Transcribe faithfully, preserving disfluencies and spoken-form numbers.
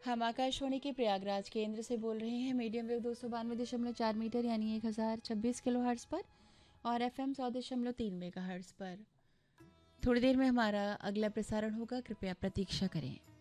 हम आकाशवाणी के प्रयागराज केंद्र से बोल रहे हैं। मीडियम वेव दो सौ बानवे दशमलव चार मीटर यानी एक हज़ार छब्बीस किलो हर्ट्ज़ पर और एफ एम सौ दशमलव तीन मेगा हर्ट्ज़ पर। थोड़ी देर में हमारा अगला प्रसारण होगा, कृपया प्रतीक्षा करें।